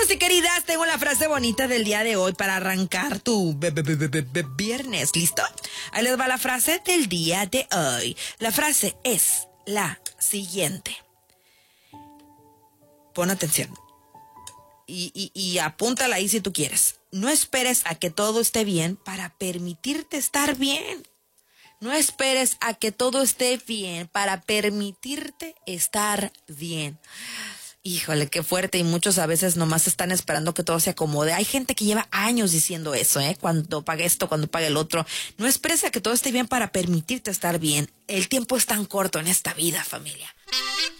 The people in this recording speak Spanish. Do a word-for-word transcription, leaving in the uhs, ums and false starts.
queridos y queridas, tengo la frase bonita del día de hoy para arrancar tu be- be- be- be- be- viernes. ¿Listo? Ahí les va la frase del día de hoy. La frase es la siguiente. Pon atención. Y, y, y apúntala ahí si tú quieres. No esperes a que todo esté bien para permitirte estar bien. No esperes a que todo esté bien para permitirte estar bien. Híjole, qué fuerte, y muchos a veces nomás están esperando que todo se acomode. Hay gente que lleva años diciendo eso, ¿eh? Cuando pague esto, cuando pague el otro. No esperes a que todo esté bien para permitirte estar bien. El tiempo es tan corto en esta vida, familia.